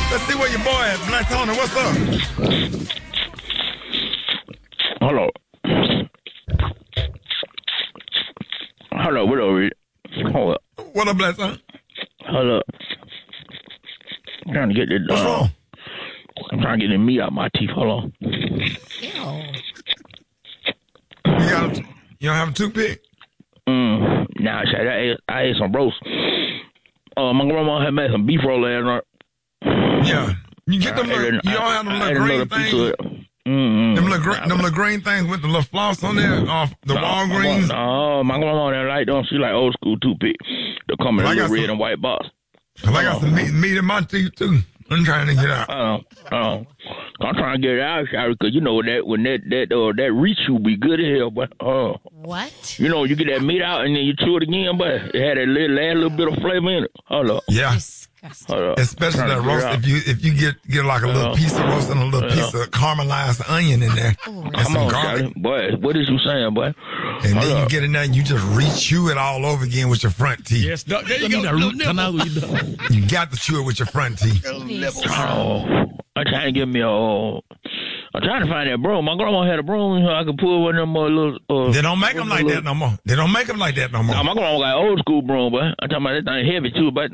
Let's see where your boy at. Black Tony, what's up? Hello. Hello, what over here? Hold up. What up, Black Tony? Hold up. I'm trying to get this. What's wrong? I'm trying to get the meat out my teeth. Hold on. You don't have a toothpick? Nah, I ate some roast. My grandma had made some beef roll last night. Yeah. You get them little, you don't have them little green things? Them little green things with the little floss on there off the Walgreens? No, my grandma didn't like them. She like old school toothpick. They come in a little red and white box. Cause I got some meat in my teeth too. I'm trying to get out. I'm trying to get it out, Shari, because you know that reach will be good as hell, but what? You know, you get that meat out and then you chew it again, but it had a little bit of flavor in it. Hold up. Yeah. Especially that roast. If you get like a little piece of roast and a little piece of caramelized onion in there. Come on, Shari. Boy, what is you saying, boy? And then you get in there and you just re-chew it all over again with your front teeth. Yes, there you go. You got to chew it with your front teeth. I'm trying to get me I'm trying to find that broom. My grandma had a broom. I could pull one of them little. They don't make them like that no more. No, my grandma got old school broom, but I'm talking about that thing heavy too. About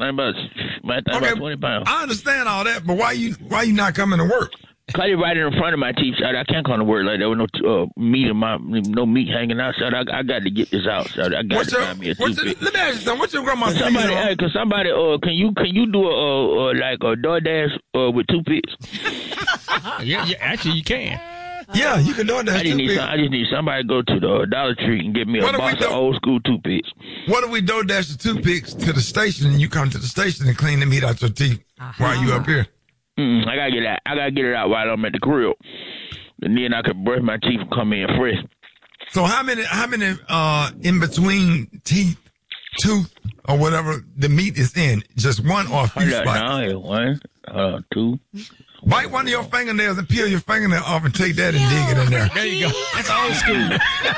20 pounds. I understand all that, but why you not coming to work? Cut it right in front of my teeth, Shawty. I can't come to work like that with no meat hanging out, Shawty. I got to get this out, Shawty. I got to find me a toothpick. Let me ask you something. What's your grandma saying? Somebody, can you do like a DoorDash with toothpicks? Yeah, actually you can. Yeah, you can DoorDash toothpicks. I just need somebody to go to the Dollar Tree and get me a box of old school toothpicks. What if we DoorDash the toothpicks to the station and you come to the station and clean the meat out your teeth while you up here? I gotta get it out while I'm at the crib, and then I can brush my teeth and come in fresh. So how many in between tooth or whatever the meat is in? Just one or a few spots? No, 1, 2. Bite one of your fingernails and peel your fingernail off and take that and dig it in there. There you go. That's old school.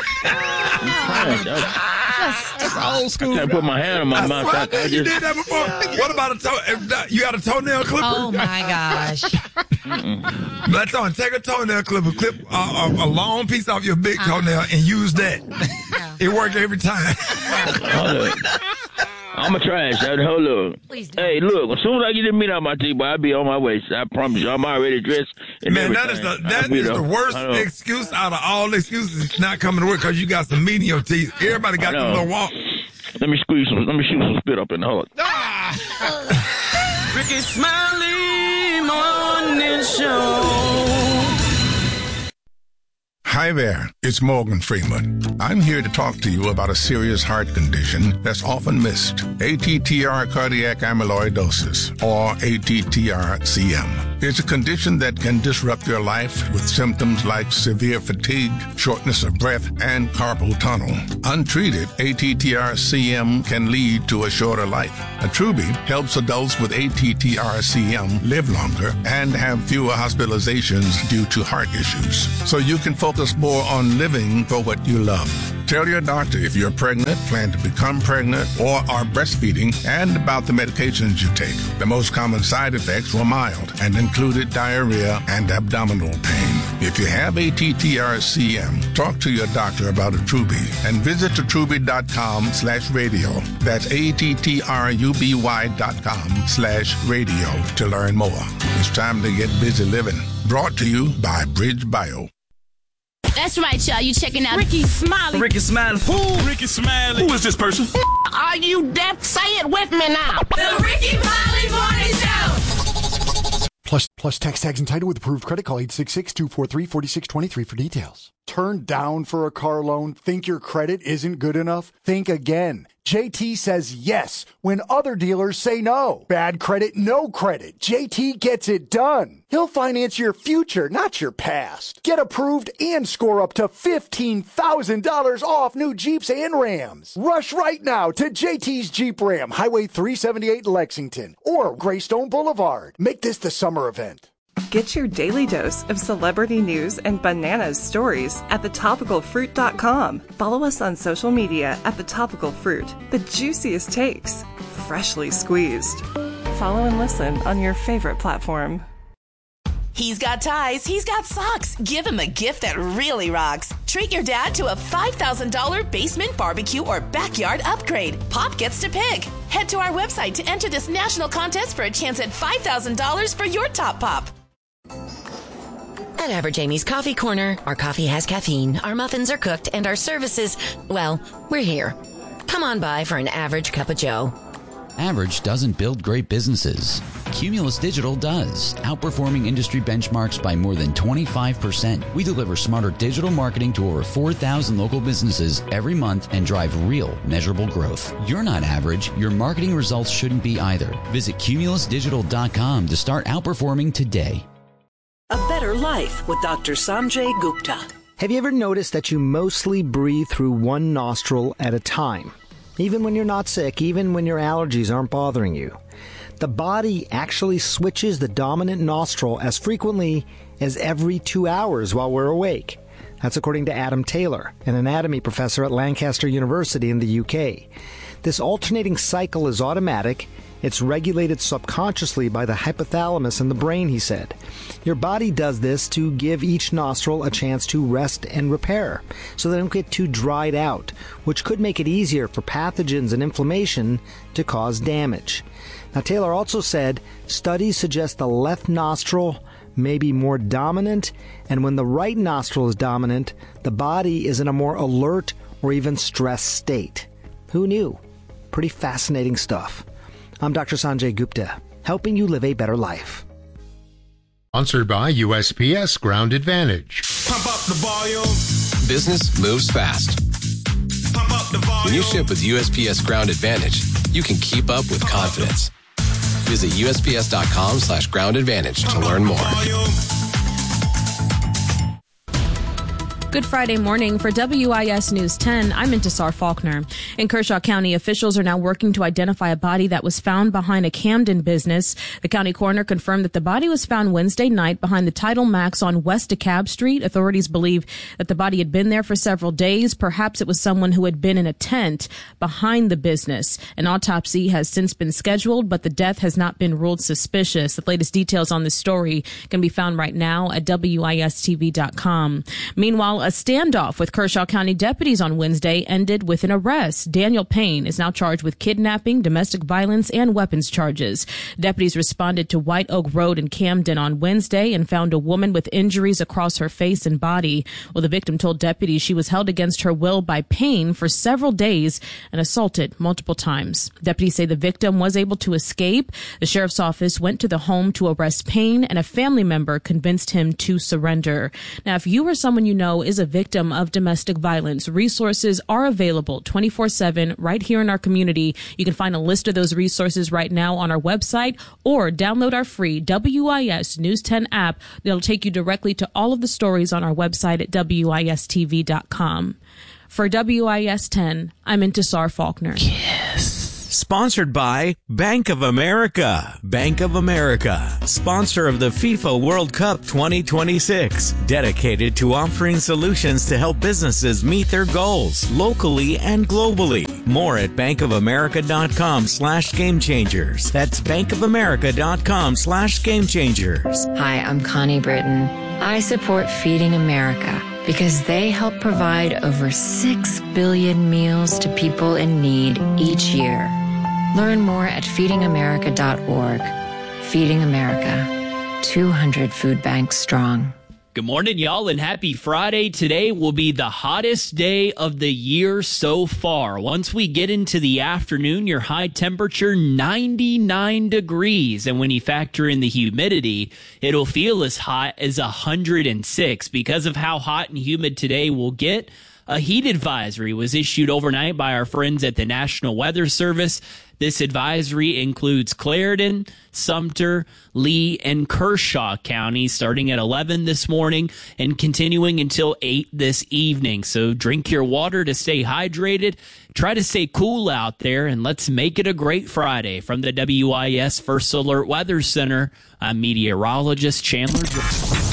That's old school. I can't put my hand in my mouth. You did that before. What about you got a toenail clipper? Oh my gosh. Let's take a toenail clipper, clip a long piece off your big toenail and use that. It worked every time. I'm going to try it, Shawty. Hold on. Please don't. Hey, look, as soon as I get the meat out my teeth, boy, I'll be on my way. I promise you. I'm already dressed. Man, that is the worst excuse out of all excuses not coming to work because you got some meat in your teeth. Everybody got them little walk. Let me shoot some spit up in the hole. Ricky Smiley Morning Show. Hi there, it's Morgan Freeman. I'm here to talk to you about a serious heart condition that's often missed. ATTR cardiac amyloidosis, or ATTR-CM. It's a condition that can disrupt your life with symptoms like severe fatigue, shortness of breath, and carpal tunnel. Untreated, ATTR-CM can lead to a shorter life. Attruby helps adults with ATTR-CM live longer and have fewer hospitalizations due to heart issues. So you can focus more on living for what you love. Tell your doctor if you're pregnant, plan to become pregnant, or are breastfeeding, and about the medications you take. The most common side effects were mild and included diarrhea and abdominal pain. If you have ATTR-CM, talk to your doctor about Attruby and visit attruby.com/radio. That's ATTRUBY.com/radio to learn more. It's time to get busy living. Brought to you by Bridge Bio. That's right, y'all. You checking out Ricky Smiley. Ricky Smiley. Who? Ricky Smiley. Who is this person? Are you deaf? Say it with me now. the Ricky Smiley Morning Show. Plus text tags and title with approved credit. Call 866-243-4623 for details. Turned down for a car loan? Think your credit isn't good enough? Think again. JT says yes when other dealers say no. Bad credit, no credit. JT gets it done. He'll finance your future, not your past. Get approved and score up to $15,000 off new Jeeps and Rams. Rush right now to JT's Jeep Ram, Highway 378 Lexington, or Greystone Boulevard. Make this the summer event. Get your daily dose of celebrity news and bananas stories at thetopicalfruit.com. Follow us on social media at The Topical Fruit. The juiciest takes, freshly squeezed. follow and listen on your favorite platform. He's got ties, he's got socks. Give him a gift that really rocks. Treat your dad to a $5,000 basement barbecue or backyard upgrade. Pop gets to pick. Head to our website to enter this national contest for a chance at $5,000 for your top pop. At Average Amy's Coffee Corner, our coffee has caffeine, our muffins are cooked, and our services, well, we're here. Come on by for an average cup of joe. Average doesn't build great businesses. Cumulus Digital does, outperforming industry benchmarks by more than 25%. We deliver smarter digital marketing to over 4,000 local businesses every month and drive real, measurable growth. You're not average. Your marketing results shouldn't be either. Visit cumulusdigital.com to start outperforming today. A Better Life with Dr. Sanjay Gupta. Have you ever noticed that you mostly breathe through one nostril at a time? Even when you're not sick, even when your allergies aren't bothering you. The body actually switches the dominant nostril as frequently as every 2 hours while we're awake. That's according to Adam Taylor, an anatomy professor at Lancaster University in the UK. This alternating cycle is automatic. It's regulated subconsciously by the hypothalamus in the brain, he said. Your body does this to give each nostril a chance to rest and repair, so they don't get too dried out, which could make it easier for pathogens and inflammation to cause damage. Now, Taylor also said studies suggest the left nostril may be more dominant, and when the right nostril is dominant, the body is in a more alert or even stressed state. Who knew? Pretty fascinating stuff. I'm Dr. Sanjay Gupta, helping you live a better life. Sponsored by USPS Ground Advantage. Pump up the volume. Business moves fast. Pump up the volume. When you ship with USPS Ground Advantage, you can keep up with confidence. Visit USPS.com/Ground Advantage to learn more. Good Friday morning for WIS News 10. I'm Intisar Faulkner. In Kershaw County, officials are now working to identify a body that was found behind a Camden business. The county coroner confirmed that the body was found Wednesday night behind the Tidal Max on West DeKalb Street. Authorities believe that the body had been there for several days. Perhaps it was someone who had been in a tent behind the business. An autopsy has since been scheduled, but the death has not been ruled suspicious. The latest details on this story can be found right now at WISTV.com. Meanwhile, a standoff with Kershaw County deputies on Wednesday ended with an arrest. Daniel Payne is now charged with kidnapping, domestic violence, and weapons charges. Deputies responded to White Oak Road in Camden on Wednesday and found a woman with injuries across her face and body. Well, the victim told deputies she was held against her will by Payne for several days and assaulted multiple times. Deputies say the victim was able to escape. The sheriff's office went to the home to arrest Payne, and a family member convinced him to surrender. Now, if you or someone you know is a victim of domestic violence, resources are available 24/7 right here in our community. You can find a list of those resources right now on our website or download our free WIS News 10 app. It'll take you directly to all of the stories on our website at WISTV.com. For WIS 10, I'm Intisar Faulkner. Yes. Sponsored by Bank of America. Bank of America, sponsor of the FIFA World Cup 2026, dedicated to offering solutions to help businesses meet their goals locally and globally. More at bankofamerica.com/gamechangers. That's bankofamerica.com/gamechangers. Hi, I'm Connie Britton. I support Feeding America because they help provide over 6 billion meals to people in need each year. Learn more at feedingamerica.org. Feeding America, 200 food banks strong. Good morning, y'all, and happy Friday. Today will be the hottest day of the year so far. Once we get into the afternoon, your high temperature, 99 degrees. And when you factor in the humidity, it'll feel as hot as 106. Because of how hot and humid today will get, a heat advisory was issued overnight by our friends at the National Weather Service. This advisory includes Clarendon, Sumter, Lee, and Kershaw counties starting at 11 this morning and continuing until 8 this evening. So drink your water to stay hydrated. Try to stay cool out there, and let's make it a great Friday. From the WIS First Alert Weather Center, I'm meteorologist Chandler.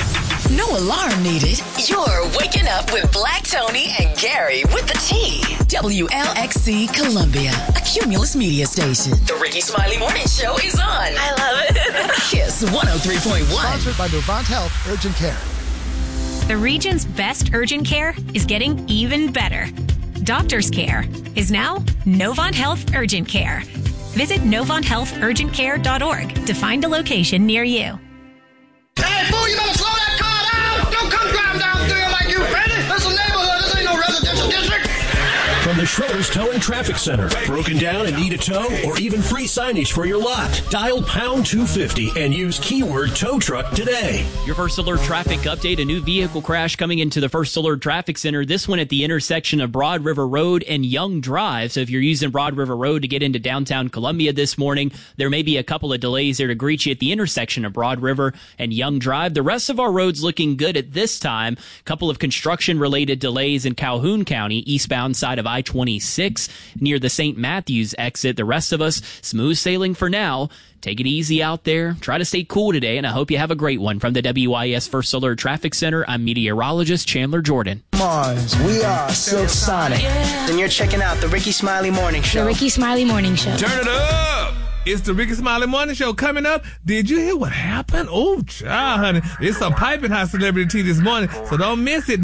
No alarm needed. You're waking up with Black Tony and Gary with the T. WLXC Columbia, a Cumulus media station. The Ricky Smiley Morning Show is on. I love it. Kiss 103.1. Sponsored by Novant Health Urgent Care. The region's best urgent care is getting even better. Doctor's care is now Novant Health Urgent Care. Visit NovantHealthUrgentCare.org to find a location near you. Hey, fool, you better slow that car down! Don't come driving down through here like you crazy! This is a neighborhood, this ain't no residential district! From the Schroeder's Tow and Traffic Center. Broken down and need a tow or even free signage for your lot? Dial pound 250 and use keyword tow truck today. Your First Alert traffic update. A new vehicle crash coming into the First Alert Traffic Center. This one at the intersection of Broad River Road and Young Drive. So if you're using Broad River Road to get into downtown Columbia this morning, there may be a couple of delays there to greet you at the intersection of Broad River and Young Drive. The rest of our roads looking good at this time. A couple of construction-related delays in Calhoun County, eastbound side of I-26 near the St. Matthews exit. The rest of us, smooth sailing for now. Take it easy out there. Try to stay cool today, and I hope you have a great one. From the WIS First Alert Traffic Center, I'm meteorologist Chandler Jordan. Mars, we are Silk Sonic. Yeah. And you're checking out the Ricky Smiley Morning Show. The Ricky Smiley Morning Show. Turn it up. It's the Ricky Smiley Morning Show coming up. Did you hear what happened? Oh, child, honey. It's some piping hot celebrity tea this morning, so don't miss it.